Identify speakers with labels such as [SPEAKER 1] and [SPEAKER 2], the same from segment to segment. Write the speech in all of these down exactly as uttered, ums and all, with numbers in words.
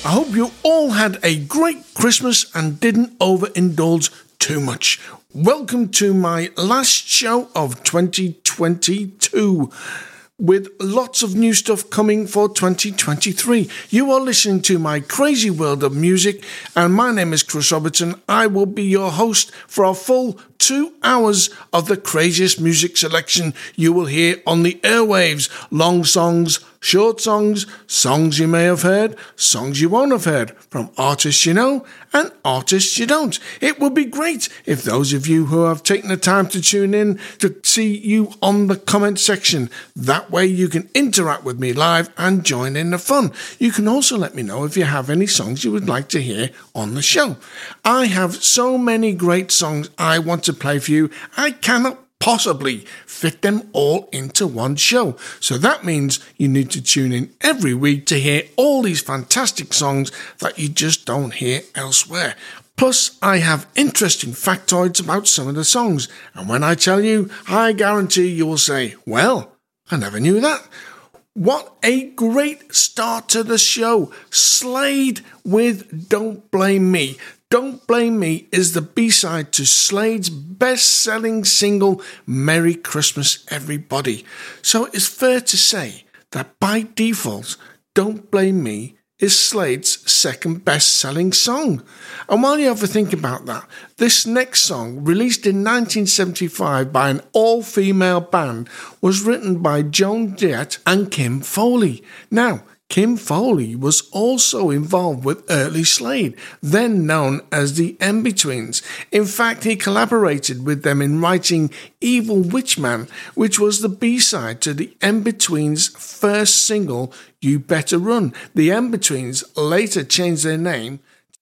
[SPEAKER 1] I hope you all had a great Christmas and didn't overindulge too much. Welcome to my last show of twenty twenty-two. With lots of new stuff coming for twenty twenty-three. You are listening to my crazy world of music, and my name is Chris Robertson. I will be your host for a full two hours of the craziest music selection you will hear on the airwaves. Long songs, short songs, songs you may have heard, songs you won't have heard, from artists you know and artists you don't. It would be great if those of you who have taken the time to tune in to see you on the comment section. That way you can interact with me live and join in the fun. You can also let me know if you have any songs you would like to hear on the show. I have so many great songs I want to play for you. I cannot possibly fit them all into one show. So that means you need to tune in every week to hear all these fantastic songs that you just don't hear elsewhere. Plus, I have interesting factoids about some of the songs. And when I tell you, I guarantee you will say, well, I never knew that. What a great start to the show. Slade with Don't Blame Me. Don't Blame Me is the B-side to Slade's best-selling single, Merry Christmas, Everybody. So it's fair to say that by default, Don't Blame Me is Slade's second best-selling song. And while you have a think about that, this next song, released in nineteen seventy-five by an all-female band, was written by Joan Jett and Kim Fowley. Now, Kim Fowley was also involved with early Slade, then known as the In-Betweens. In fact, he collaborated with them in writing Evil Witchman, which was the B-side to the In-Betweens' first single, You Better Run. The In-Betweens later changed their name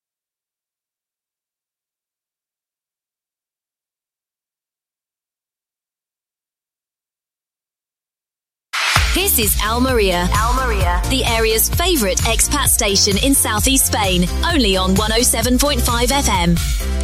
[SPEAKER 2] This is Almeria. Almeria, the area's favourite expat station in southeast Spain, only on one oh seven point five F M.